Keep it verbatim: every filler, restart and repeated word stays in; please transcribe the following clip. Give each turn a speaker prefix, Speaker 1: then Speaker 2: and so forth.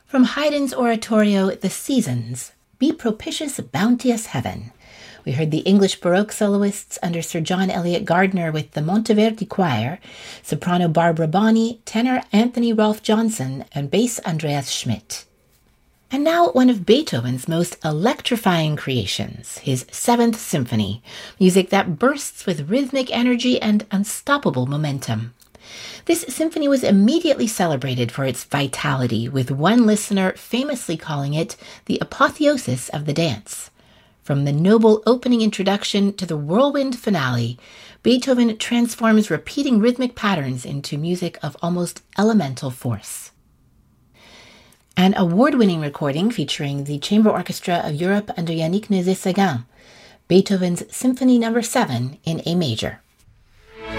Speaker 1: From Haydn's oratorio, The Seasons, Be Propitious, Bounteous Heaven. We heard the English Baroque soloists under Sir John Eliot Gardiner with the Monteverdi Choir, soprano Barbara Bonney, tenor Anthony Rolfe Johnson, and bass Andreas Schmidt. And now one of Beethoven's most electrifying creations, his Seventh Symphony, music that bursts with rhythmic energy and unstoppable momentum. This symphony was immediately celebrated for its vitality, with one listener famously calling it the apotheosis of the dance. From the noble opening introduction to the whirlwind finale, Beethoven transforms repeating rhythmic patterns into music of almost elemental force. An award-winning recording featuring the Chamber Orchestra of Europe under Yannick Nézet-Séguin, Beethoven's Symphony Number seven in A major.